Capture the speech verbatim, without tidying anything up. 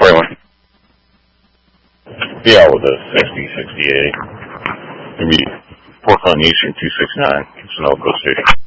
forty-one. Yeah, with a sixty, sixty-eight. Maybe Portland Eastern two six nine, Sunoco Station.